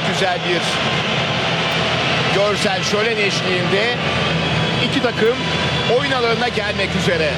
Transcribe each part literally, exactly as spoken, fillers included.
güzel bir görsel şölen eşliğinde iki takım oyun alanına gelmek üzere.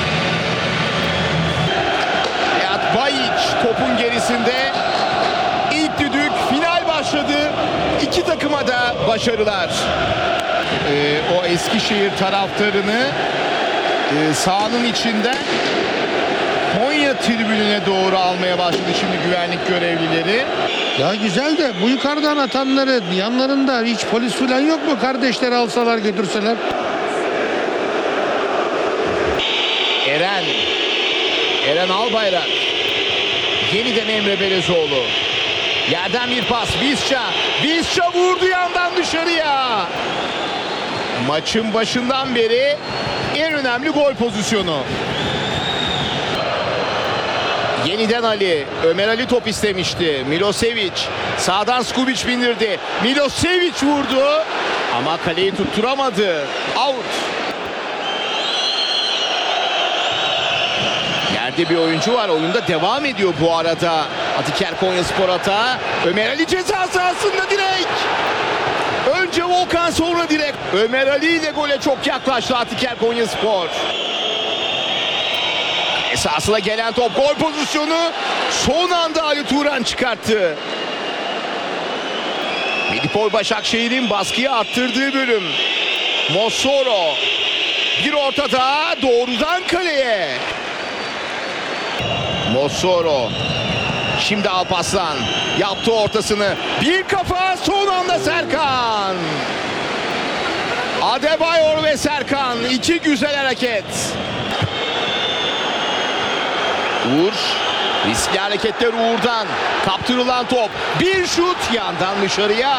Beat Bayiç topun gerisinde. İlk düdük, final başladı. İki takıma da başarılar. Ee, o Eskişehir taraftarını e, sahanın içinden Konya tribününe doğru almaya başladı şimdi güvenlik görevlileri. Ya güzel de bu yukarıdan atanları yanlarında hiç polis falan yok mu? Kardeşleri alsalar götürseler. Eren. Eren Albayrak. Yeniden Emre Belezoğlu. Yerden bir pas. Visca. Visca vurdu yandan dışarıya. Maçın başından beri en önemli gol pozisyonu. Yeniden Ali. Ömer Ali top istemişti. Milosevic. Sağdan Skubic bindirdi. Milosevic vurdu. Ama kaleyi tutturamadı. Out. Yerde bir oyuncu var. Oyunda devam ediyor bu arada. Atiker Konyaspor atağı. Ömer Ali ceza sahasında direkt. Önce Volkan sonra direkt. Ömer Ali ile gole çok yaklaştı Atiker Konyaspor. Esasına gelen top, gol pozisyonu son anda Ali Turan çıkarttı. Medipol Başakşehir'in baskıyı arttırdığı bölüm. Mossoro bir ortada doğrudan kaleye. Mossoro. Şimdi Alparslan yaptı ortasını. Bir kafa son anda Serkan. Adebayor ve Serkan, iki güzel hareket. Uğur. Riskli hareketler Uğur'dan. Kaptırılan top. Bir şut yandan dışarıya.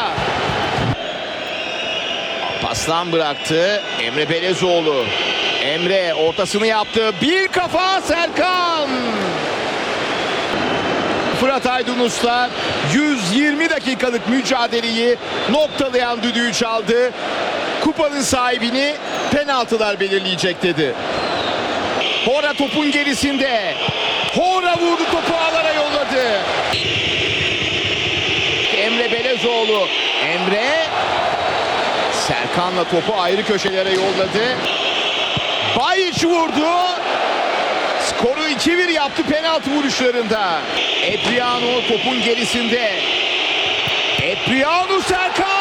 Alparslan bıraktı. Emre Belezoğlu. Emre ortasını yaptı. Bir kafa Serkan. Fırat Aydınus'la yüz yirmi dakikalık mücadeleyi noktalayan düdüğü çaldı. Kupanın sahibini penaltılar belirleyecek dedi. Hora topun gerisinde. Hora vurdu, topu ağlara yolladı. Emre Belezoğlu. Emre Serkan'la topu ayrı köşelere yolladı. Bayiç vurdu. Skoru iki bir yaptı penaltı vuruşlarında. Epriano topun gerisinde. Epriano Serkan.